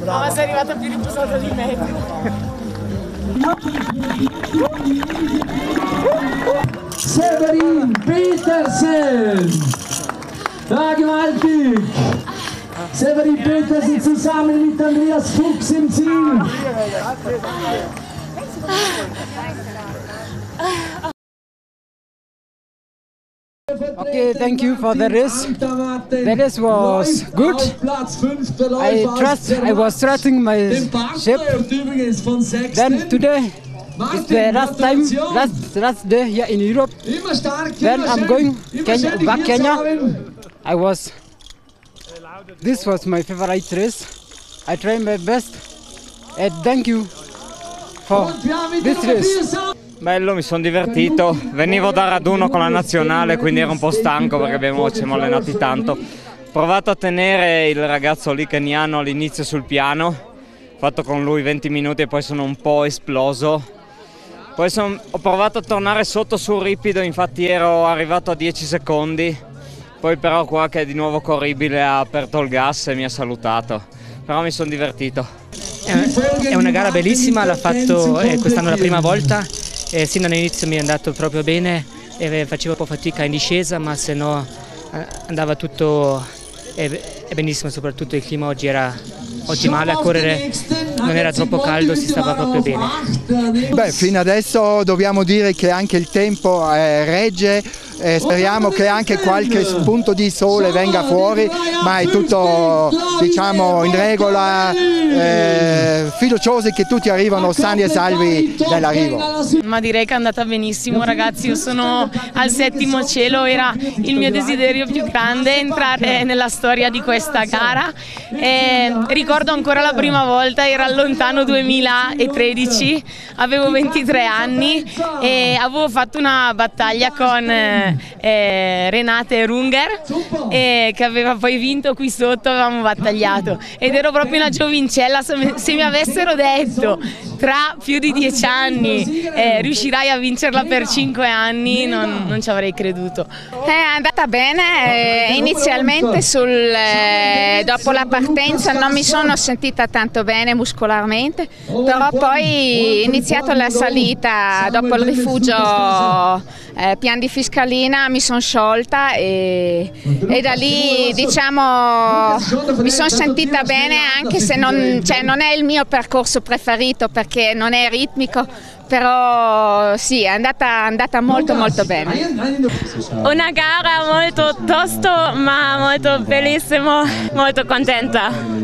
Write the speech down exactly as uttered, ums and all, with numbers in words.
ma sei arrivata più riposata di me. Severin Petersen! Ja, gewaltig! Severin Petersen zusammen mit Andreas Fuchs im Ziel! Okay, thank you for the race. The race was good. I trust. I was trusting my ship. Then today is the last time, last last day here in Europe. Then I'm going Kenya, back Kenya. I was. This was my favorite race. I tried my best. And thank you for this race. Bello, mi sono divertito, venivo da raduno con la nazionale, quindi ero un po' stanco perché abbiamo, ci siamo allenati tanto. Ho provato a tenere il ragazzo lì keniano all'inizio sul piano, ho fatto con lui venti minuti e poi sono un po' esploso. Poi son, ho provato a tornare sotto sul ripido, infatti ero arrivato a dieci secondi, poi però qua che è di nuovo corribile ha aperto il gas e mi ha salutato, però mi sono divertito. È una gara bellissima, l'ha fatto eh, quest'anno la prima volta. Eh, sin dall'inizio mi è andato proprio bene, e facevo un po' fatica in discesa, ma se no andava tutto eh, benissimo, soprattutto il clima oggi era ottimale a correre, non era troppo caldo, si stava proprio bene. Beh, fino adesso dobbiamo dire che anche il tempo eh, regge, eh, speriamo che anche qualche spunto di sole venga fuori, ma è tutto diciamo in regola, eh, fiduciosi che tutti arrivano sani e salvi dall'arrivo. Ma direi che è andata benissimo, ragazzi, io sono al settimo cielo, era il mio desiderio più grande entrare nella storia di questa gara. E ricordo ancora la prima volta, era al lontano duemilatredici, avevo ventitré anni e avevo fatto una battaglia con eh, Renate Runger eh, che aveva poi vinto qui sotto, avevamo battagliato ed ero proprio una giovincella. Se, se mi avessero detto tra più di dieci anni eh, riuscirai a vincerla per cinque anni, non, non ci avrei creduto. È andata bene, eh, inizialmente sul, eh, dopo la partenza non mi sono sentita tanto bene muscolarmente, però poi iniziato la salita dopo il rifugio eh, Pian di Fiscalina mi sono sciolta e, e da lì diciamo mi sono sentita bene, anche se non, cioè, non è il mio percorso preferito perché non è ritmico, però sì, è andata, andata molto molto bene. Una gara molto tosto ma molto bellissimo, molto contenta.